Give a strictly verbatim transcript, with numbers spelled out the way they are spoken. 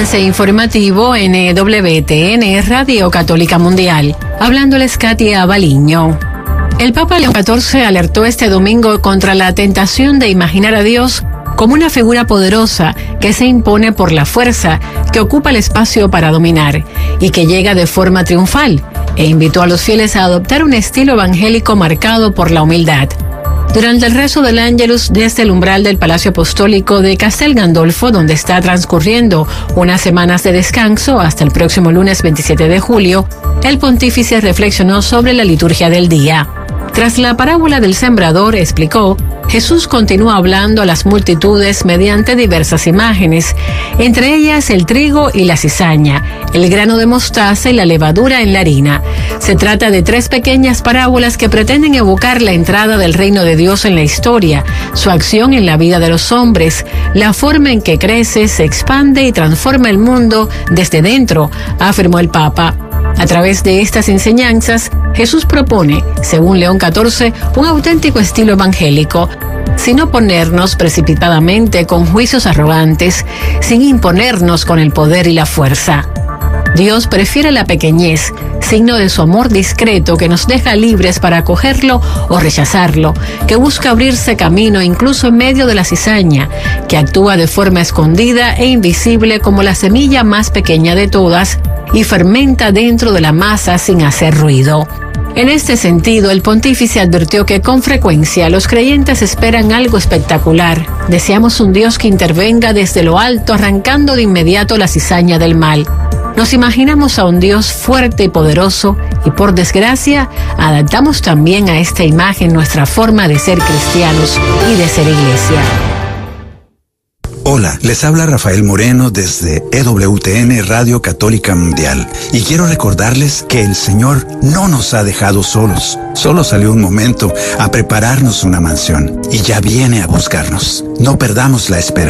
Enlace informativo N W T N Radio Católica Mundial. Hablándoles Katia Baliño. El Papa León catorce alertó este domingo contra la tentación de imaginar a Dios como una figura poderosa que se impone por la fuerza, que ocupa el espacio para dominar y que llega de forma triunfal, e invitó a los fieles a adoptar un estilo evangélico marcado por la humildad. Durante el rezo del Ángelus desde el umbral del Palacio Apostólico de Castel Gandolfo, donde está transcurriendo unas semanas de descanso hasta el próximo lunes veintisiete de julio, el pontífice reflexionó sobre la liturgia del día. Tras la parábola del sembrador, explicó, Jesús continúa hablando a las multitudes mediante diversas imágenes, entre ellas el trigo y la cizaña, el grano de mostaza y la levadura en la harina. Se trata de tres pequeñas parábolas que pretenden evocar la entrada del reino de Dios en la historia, su acción en la vida de los hombres, la forma en que crece, se expande y transforma el mundo desde dentro, afirmó el Papa. A través de estas enseñanzas, Jesús propone, según León catorce, un auténtico estilo evangélico, sin oponernos precipitadamente con juicios arrogantes, sin imponernos con el poder y la fuerza. Dios prefiere la pequeñez, signo de su amor discreto que nos deja libres para acogerlo o rechazarlo, que busca abrirse camino incluso en medio de la cizaña, que actúa de forma escondida e invisible como la semilla más pequeña de todas y fermenta dentro de la masa sin hacer ruido. En este sentido, el pontífice advirtió que con frecuencia los creyentes esperan algo espectacular. Deseamos un Dios que intervenga desde lo alto, arrancando de inmediato la cizaña del mal. Nos imaginamos a un Dios fuerte y poderoso y, por desgracia, adaptamos también a esta imagen nuestra forma de ser cristianos y de ser iglesia. Hola, les habla Rafael Moreno desde E W T N Radio Católica Mundial y quiero recordarles que el Señor no nos ha dejado solos. Solo salió un momento a prepararnos una mansión y ya viene a buscarnos. No perdamos la esperanza.